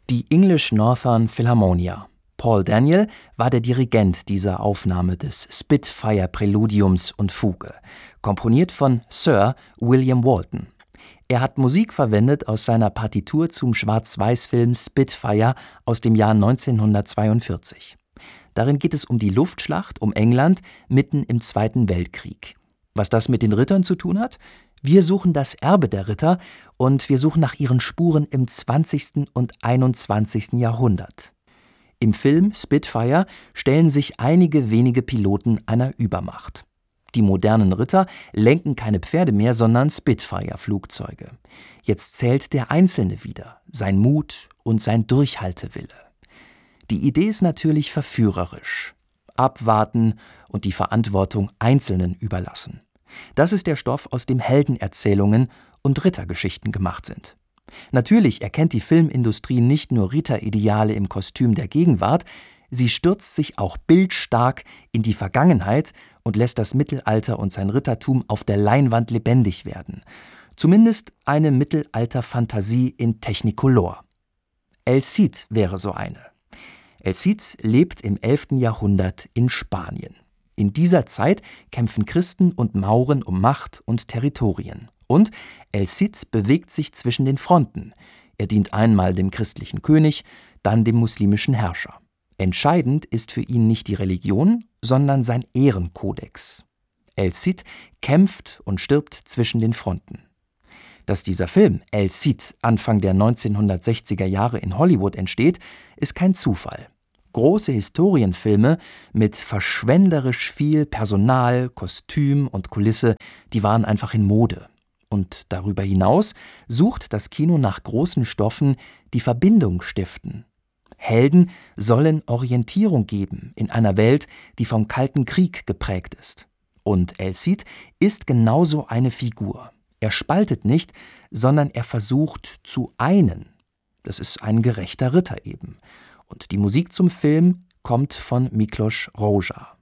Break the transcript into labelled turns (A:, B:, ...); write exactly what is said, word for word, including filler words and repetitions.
A: Die English Northern Philharmonia. Paul Daniel war der Dirigent dieser Aufnahme des Spitfire-Präludiums und Fuge, komponiert von Sir William Walton. Er hat Musik verwendet aus seiner Partitur zum Schwarz-Weiß-Film Spitfire aus dem Jahr neunzehnhundertzweiundvierzig. Darin geht es um die Luftschlacht um England mitten im Zweiten Weltkrieg. Was das mit den Rittern zu tun hat? Wir suchen das Erbe der Ritter und wir suchen nach ihren Spuren im zwanzigsten und einundzwanzigsten Jahrhundert. Im Film Spitfire stellen sich einige wenige Piloten einer Übermacht. Die modernen Ritter lenken keine Pferde mehr, sondern Spitfire-Flugzeuge. Jetzt zählt der Einzelne wieder, sein Mut und sein Durchhaltewille. Die Idee ist natürlich verführerisch. Abwarten und die Verantwortung Einzelnen überlassen. Das ist der Stoff, aus dem Heldenerzählungen und Rittergeschichten gemacht sind. Natürlich erkennt die Filmindustrie nicht nur Ritterideale im Kostüm der Gegenwart, sie stürzt sich auch bildstark in die Vergangenheit und lässt das Mittelalter und sein Rittertum auf der Leinwand lebendig werden. Zumindest eine Mittelalter-Fantasie in Technicolor. El Cid wäre so eine. El Cid lebt im elften Jahrhundert in Spanien. In dieser Zeit kämpfen Christen und Mauren um Macht und Territorien. Und El Cid bewegt sich zwischen den Fronten. Er dient einmal dem christlichen König, dann dem muslimischen Herrscher. Entscheidend ist für ihn nicht die Religion, sondern sein Ehrenkodex. El Cid kämpft und stirbt zwischen den Fronten. Dass dieser Film El Cid Anfang der neunzehnhundertsechziger Jahre in Hollywood entsteht, ist kein Zufall. Große Historienfilme mit verschwenderisch viel Personal, Kostüm und Kulisse, die waren einfach in Mode. Und darüber hinaus sucht das Kino nach großen Stoffen, die Verbindung stiften. Helden sollen Orientierung geben in einer Welt, die vom Kalten Krieg geprägt ist. Und El Cid ist genauso eine Figur. Er spaltet nicht, sondern er versucht zu einen. Das ist ein gerechter Ritter eben. Und die Musik zum Film kommt von Miklos Rozsa.